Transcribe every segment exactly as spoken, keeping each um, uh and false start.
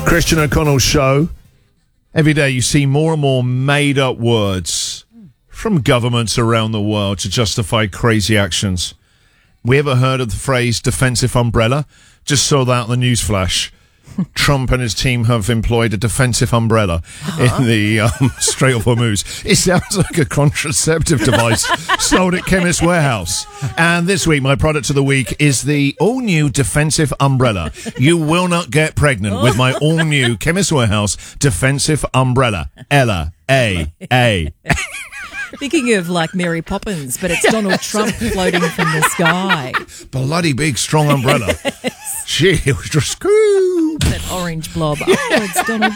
Christian O'Connell Show. Every day you see more and more made-up words from governments around the world to justify crazy actions. We ever heard of the phrase defensive umbrella? Just saw that on the news flash. Trump and his team have employed a defensive umbrella uh-huh. in the um, Strait of Hormuz. It sounds like a contraceptive device sold at Chemist Warehouse. And this week, my product of the week is the all-new defensive umbrella. You will not get pregnant with my all-new Chemist Warehouse defensive umbrella. Ella, A, A. Thinking of like Mary Poppins, but it's Donald Trump floating from the sky. Bloody big, strong umbrella. Yes. Gee, it was just cool. That orange blob. Oh, it's Donald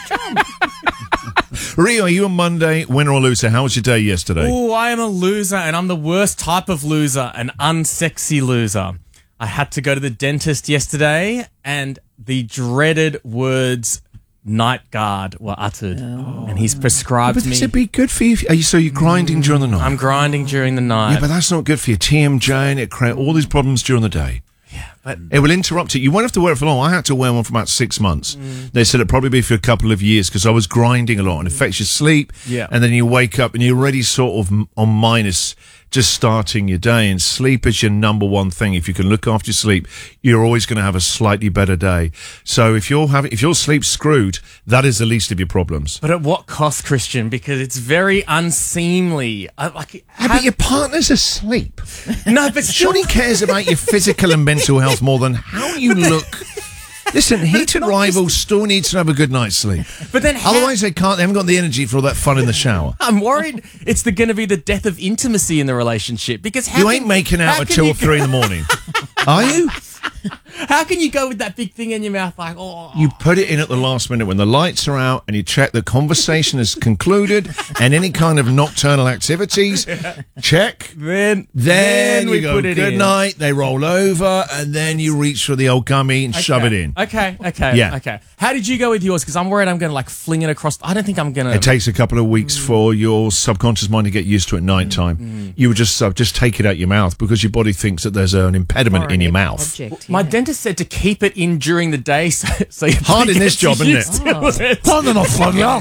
Trump. Rio, are you a Monday winner or loser? How was your day yesterday? Oh, I am a loser, and I'm the worst type of loser, an unsexy loser. I had to go to the dentist yesterday, and the dreaded words night guard were uttered, oh. and he's prescribed yeah, but me. But it'd be good for you. Are you so you're grinding during the night? I'm grinding during the night. Yeah, but that's not good for your T M J, and it creates all these problems during the day. Yeah, but it will interrupt it. You won't have to wear it for long. I had to wear one for about six months. Mm. They said it'd probably be for a couple of years because I was grinding a lot, and it affects your sleep. Yeah, and then you wake up and you're already sort of on minus. Just starting your day, and sleep is your number one thing. If you can look after your sleep, you're always going to have a slightly better day. So if you're having, if your sleep's screwed, that is the least of your problems. But at what cost, Christian? Because it's very unseemly. I, like, yeah, have, but your partner's asleep. No, but surely cares about your physical and mental health more than how you look. Listen, heated rivals still need to have a good night's sleep. But then, otherwise they can't. They haven't got the energy for all that fun in the shower. I'm worried it's going to be the death of intimacy in the relationship. Because how you can, ain't making out until you... three in the morning, are you? How can you go with that big thing in your mouth like, oh? You put it in at the last minute when the lights are out and you check the conversation is concluded and any kind of nocturnal activities, check. Then, then, then you we go, put it good in. night, they roll over, and then you reach for the old gummy and okay. shove it in. Okay, okay, yeah. okay. How did you go with yours? Because I'm worried I'm going to like fling it across. I don't think I'm going to. It takes a couple of weeks mm. for your subconscious mind to get used to it at night time. Mm. You would just uh, just take it out your mouth because your body thinks that there's an impediment Foreign in your mouth. Object, yeah. My dentist said to keep it in during the day, so, so hard in this job, isn't it? Oh. it? Pardon off on you.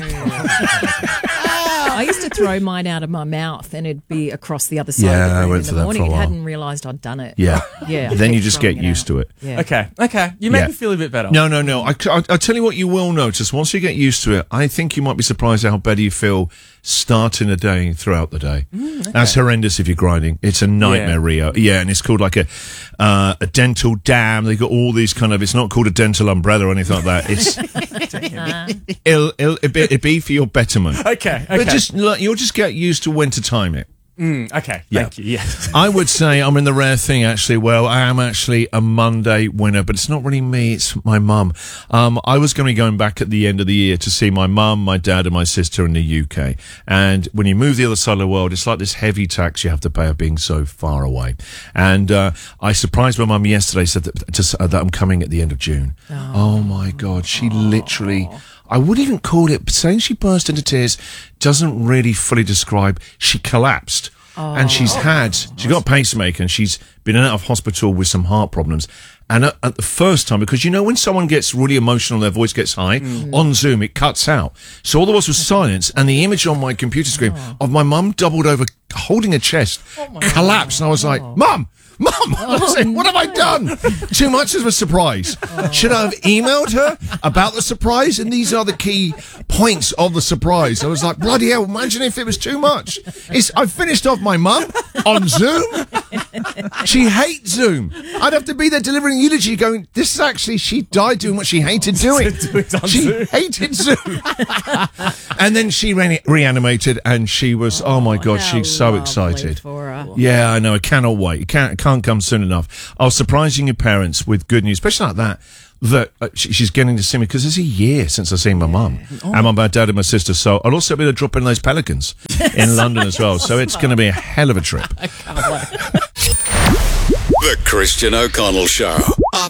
I used to throw mine out of my mouth and it'd be across the other side yeah, of the room I went in through the that morning. for a while. I hadn't realised I'd done it. Yeah. yeah. Then you just get used to it. Yeah. Okay, okay. You make yeah. me feel a bit better. No, no, no. I, I, I'll tell you what you will notice. Once you get used to it, I think you might be surprised how better you feel starting a day throughout the day. Mm, okay. That's horrendous if you're grinding. It's a nightmare, yeah. Rio. Yeah, and it's called like a uh, a dental dam. They've got all these kind of, it's not called a dental umbrella or anything like that. It's it'll, it'll, it'll, be, it'll be for your betterment. Okay, okay. But just, you'll just get used to when to time it. Mm, okay, yeah. thank you. Yeah. I would say I'm in the rare thing, actually. Well, I am actually a Monday winner, but it's not really me. It's my mum. Um, I was going to be going back at the end of the year to see my mum, my dad, and my sister in the U K. And when you move the other side of the world, it's like this heavy tax you have to pay of being so far away. And uh, I surprised my mum yesterday, said that, to, uh, that I'm coming at the end of June. Oh, oh my God. She oh. literally... I wouldn't even call it, saying she burst into tears doesn't really fully describe, she collapsed. Oh. And she's had, she got a pacemaker and she's been out of hospital with some heart problems. And at, at the first time, because you know when someone gets really emotional, their voice gets high, mm. on Zoom it cuts out. So all there was was silence, and the image on my computer screen oh. of my mum doubled over, holding her chest, oh collapsed. God. And I was like, Mum! Mum, oh, said, what no. have I done? Too much of a surprise. Oh. Should I have emailed her about the surprise? And these are the key points of the surprise. I was like, bloody hell, imagine if it was too much. It's, I finished off my mum on Zoom. She hates Zoom. I'd have to be there delivering a eulogy going, this is actually, she died doing what she hated doing. She Zoom. hated Zoom. And then she re reanimated and she was, oh, oh my God, she's so excited. For her. Yeah, I know. I cannot wait. It can't, it can't come soon enough. I was surprising your parents with good news, especially like that, that uh, she, she's getting to see me because it's a year since I've seen my mum oh. and my dad and my sister. So I'll also be able to drop in those Pelicans in London as well. So it's going to be a hell of a trip. The Christian O'Connell Show. Up